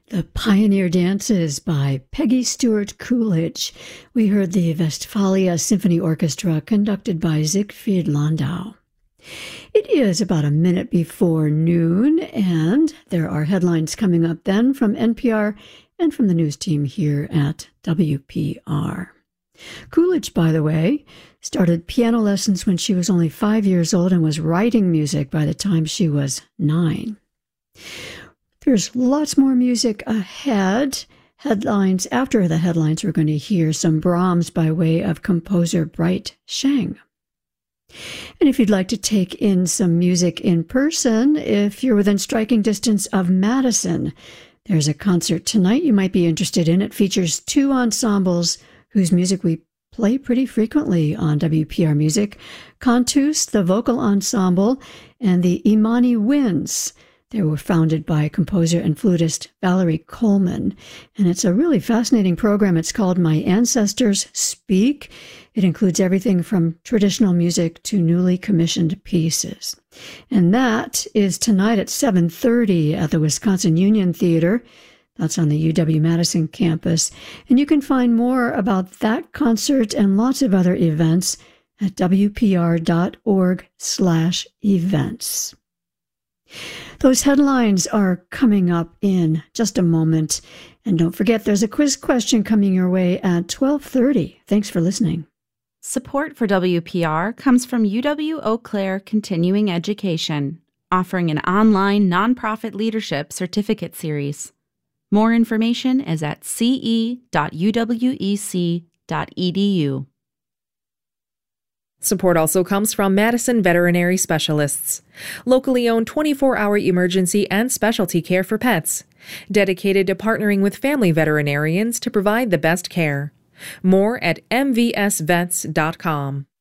The Pioneer Dances by Peggy Stewart Coolidge. We heard the Westfalia Symphony Orchestra conducted by Siegfried Landau. It is about a minute before noon, and there are headlines coming up then from NPR and from the news team here at WPR. Coolidge, by the way, started piano lessons when she was only 5 years old and was writing music by the time she was 9. There's lots more music ahead. Headlines. After the headlines, we're going to hear some Brahms by way of composer Bright Sheng. And if you'd like to take in some music in person, if you're within striking distance of Madison, there's a concert tonight you might be interested in. It features 2 ensembles whose music we play pretty frequently on WPR Music. Cantus, the vocal ensemble, and the Imani Winds. They were founded by composer and flutist Valerie Coleman, and it's a really fascinating program. It's called My Ancestors Speak. It includes everything from traditional music to newly commissioned pieces. And that is tonight at 7:30 at the Wisconsin Union Theater. That's on the UW-Madison campus. And you can find more about that concert and lots of other events at wpr.org/events. Those headlines are coming up in just a moment. And don't forget, there's a quiz question coming your way at 12:30. Thanks for listening. Support for WPR comes from UW-Eau Claire Continuing Education, offering an online nonprofit leadership certificate series. More information is at ce.uwec.edu. Support also comes from Madison Veterinary Specialists, locally owned 24-hour emergency and specialty care for pets, dedicated to partnering with family veterinarians to provide the best care. More at mvsvets.com.